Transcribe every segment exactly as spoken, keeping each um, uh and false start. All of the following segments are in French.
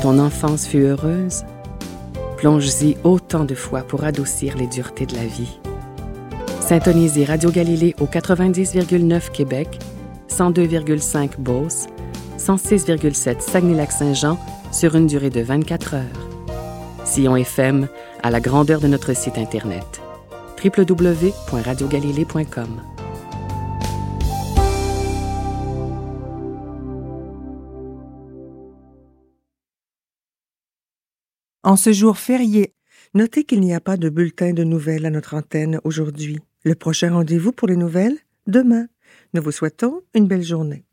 ton enfance fut heureuse, plonge-y autant de fois pour adoucir les duretés de la vie. Syntonisez Radio Galilée au quatre-vingt-dix virgule neuf Québec, cent deux virgule cinq Beauce, cent six virgule sept Saguenay-Lac-Saint-Jean sur une durée de vingt-quatre heures. Sillon F M à la grandeur de notre site Internet. w w w point radio galilée point com. En ce jour férié, notez qu'il n'y a pas de bulletin de nouvelles à notre antenne aujourd'hui. Le prochain rendez-vous pour les nouvelles, demain. Nous vous souhaitons une belle journée.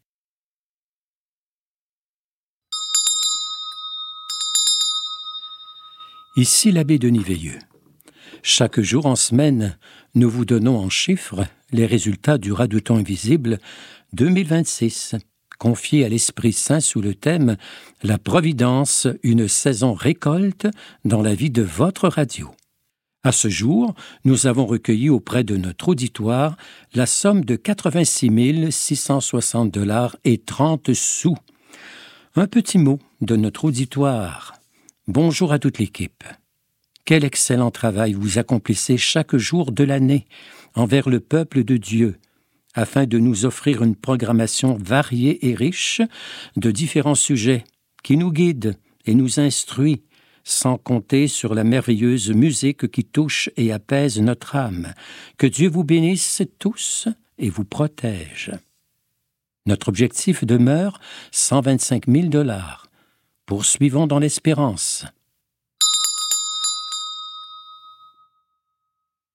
Ici l'abbé Denis Veilleux. Chaque jour en semaine, nous vous donnons en chiffres les résultats du Radouton Invisible deux mille vingt-six, confié à l'Esprit Saint sous le thème « La Providence, une saison récolte dans la vie de votre radio ». À ce jour, nous avons recueilli auprès de notre auditoire la somme de quatre-vingt-six mille six cent soixante dollars et trente sous. Un petit mot de notre auditoire. Bonjour à toute l'équipe. Quel excellent travail vous accomplissez chaque jour de l'année envers le peuple de Dieu, afin de nous offrir une programmation variée et riche de différents sujets qui nous guident et nous instruit, sans compter sur la merveilleuse musique qui touche et apaise notre âme. Que Dieu vous bénisse tous et vous protège. Notre objectif demeure cent vingt-cinq mille dollars. Poursuivons dans l'espérance.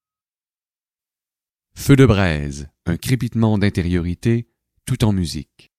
Feu de braise, un crépitement d'intériorité, tout en musique.